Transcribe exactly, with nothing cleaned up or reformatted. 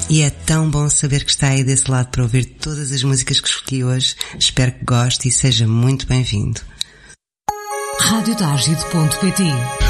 E é tão bom saber que está aí desse lado para ouvir todas as músicas que escolhi hoje. Espero que goste e seja muito bem-vindo. rádio targide ponto pt